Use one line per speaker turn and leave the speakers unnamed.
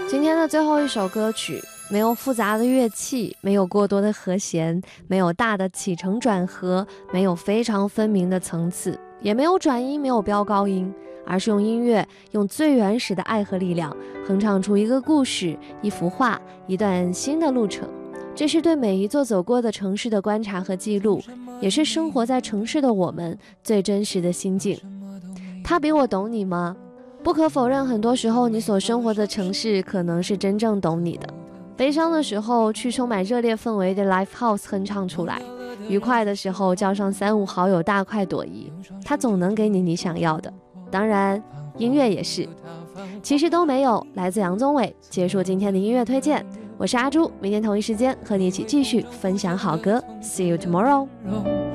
今天的最后一首歌曲，没有复杂的乐器，没有过多的和弦，没有大的起承转合，没有非常分明的层次，也没有转音，没有飙高音，而是用音乐，用最原始的爱和力量，哼唱出一个故事，一幅画，一段新的路程。这是对每一座走过的城市的观察和记录，也是生活在城市的我们最真实的心境。他比我懂你吗？不可否认，很多时候你所生活的城市可能是真正懂你的。悲伤的时候去充满热烈氛围的 Live House 哼唱出来，愉快的时候叫上3、5好友大快朵颐，它总能给你想要的。当然音乐也是。其实都没有。来自杨宗纬，结束今天的音乐推荐。我是阿朱，明天同一时间和你一起继续分享好歌。See you tomorrow。